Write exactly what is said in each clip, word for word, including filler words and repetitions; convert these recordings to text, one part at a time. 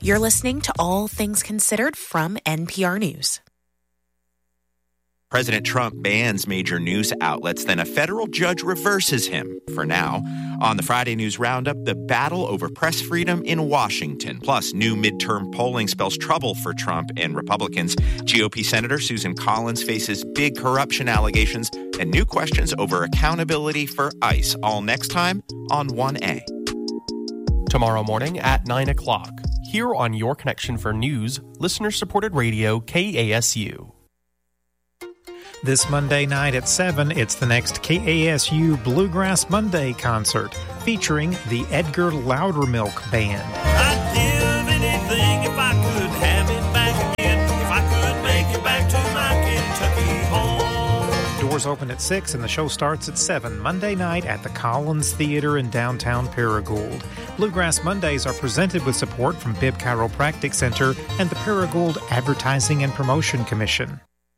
You're listening to All Things Considered from N P R News. President Trump bans major news outlets, then a federal judge reverses him for now. On the Friday News Roundup, the battle over press freedom in Washington. Plus, new midterm polling spells trouble for Trump and Republicans. G O P Senator Susan Collins faces big corruption allegations and new questions over accountability for ICE. All next time on one A. Tomorrow morning at nine o'clock, here on Your Connection for News, listener-supported radio K A S U. This Monday night at seven, it's the next K A S U Bluegrass Monday concert featuring the Edgar Loudermilk Band. I'd give anything if I could have it back again, if I could make it back to my Kentucky home. Doors open at six and the show starts at seven Monday night at the Collins Theater in downtown Paragould. Bluegrass Mondays are presented with support from Bibb Chiropractic Center and the Paragould Advertising and Promotion Commission.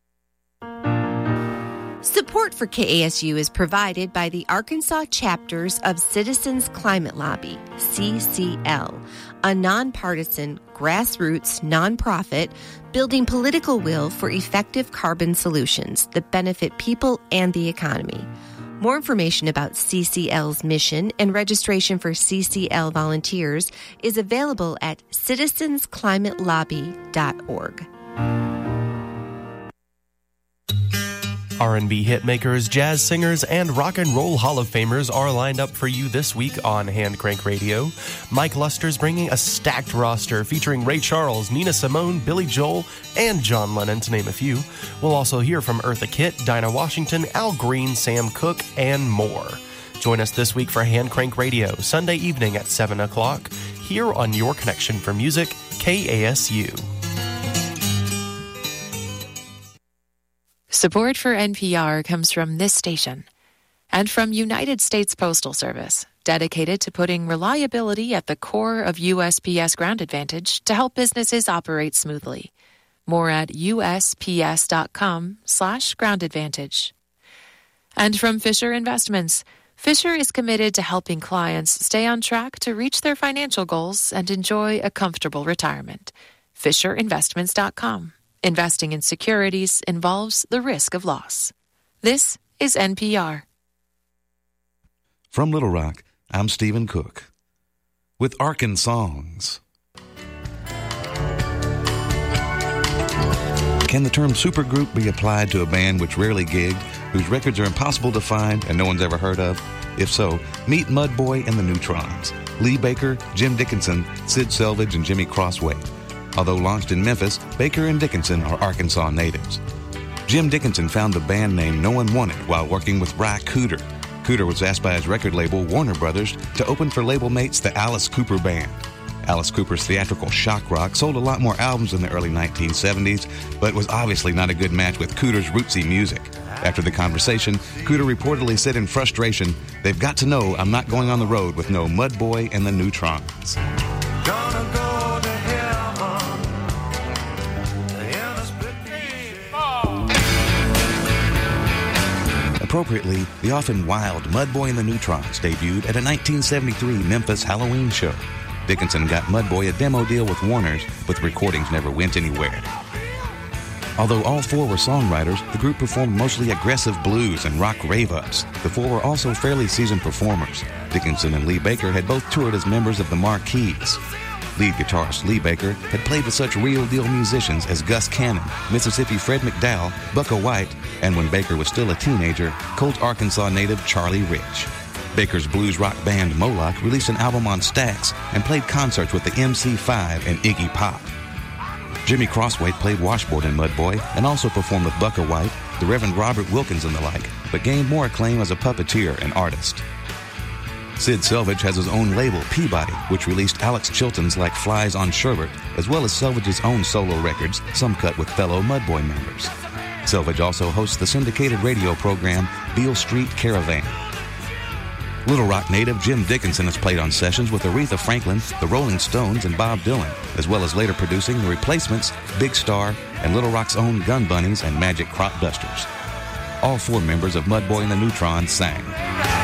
Support for K A S U is provided by the Arkansas chapters of Citizens Climate Lobby, C C L, a nonpartisan, grassroots nonprofit building political will for effective carbon solutions that benefit people and the economy. More information about C C L's mission and registration for C C L volunteers is available at citizens climate lobby dot org. R and B hitmakers, jazz singers, and rock and roll Hall of Famers are lined up for you this week on Hand Crank Radio. Mike Luster's bringing a stacked roster featuring Ray Charles, Nina Simone, Billy Joel, and John Lennon, to name a few. We'll also hear from Eartha Kitt, Dinah Washington, Al Green, Sam Cooke, and more. Join us this week for Hand Crank Radio, Sunday evening at seven o'clock, here on Your Connection for Music, K A S U. Support for N P R comes from this station and from United States Postal Service, dedicated to putting reliability at the core of U S P S Ground Advantage to help businesses operate smoothly. More at U S P S dot com slash ground advantage. And from Fisher Investments, Fisher is committed to helping clients stay on track to reach their financial goals and enjoy a comfortable retirement. Fisher Investments dot com. Investing in securities involves the risk of loss. This is N P R. From Little Rock, I'm Stephen Cook with Arkan Songs. Can the term supergroup be applied to a band which rarely gigged, whose records are impossible to find and no one's ever heard of? If so, meet Mudboy and the Neutrons, Lee Baker, Jim Dickinson, Sid Selvage, and Jimmy Crossway. Although launched in Memphis, Baker and Dickinson are Arkansas natives. Jim Dickinson found the band name no one wanted while working with Ry Cooder. Cooder was asked by his record label, Warner Brothers, to open for label mates the Alice Cooper Band. Alice Cooper's theatrical shock rock sold a lot more albums in the early nineteen seventies, but was obviously not a good match with Cooder's rootsy music. After the conversation, Cooder reportedly said in frustration, "They've got to know I'm not going on the road with no Mudboy and the Neutrons." Gonna go to heaven. Appropriately, the often wild Mudboy and the Neutrons debuted at a nineteen seventy-three Memphis Halloween show. Dickinson got Mudboy a demo deal with Warner's, but the recordings never went anywhere. Although all four were songwriters, the group performed mostly aggressive blues and rock rave-ups. The four were also fairly seasoned performers. Dickinson and Lee Baker had both toured as members of the Marquees. Lead guitarist Lee Baker had played with such real-deal musicians as Gus Cannon, Mississippi Fred McDowell, Bukka White, and when Baker was still a teenager, Colt, Arkansas native Charlie Rich. Baker's blues rock band Moloch released an album on Stax and played concerts with the M C five and Iggy Pop. Jimmy Crossway played washboard in Mudboy and also performed with Bukka White, the Reverend Robert Wilkins and the like, but gained more acclaim as a puppeteer and artist. Sid Selvage has his own label, Peabody, which released Alex Chilton's Like Flies on Sherbet, as well as Selvage's own solo records, some cut with fellow Mudboy members. Selvage also hosts the syndicated radio program Beale Street Caravan. Little Rock native Jim Dickinson has played on sessions with Aretha Franklin, the Rolling Stones, and Bob Dylan, as well as later producing The Replacements, Big Star, and Little Rock's own Gun Bunnies and Magic Crop Dusters. All four members of Mudboy and the Neutrons sang.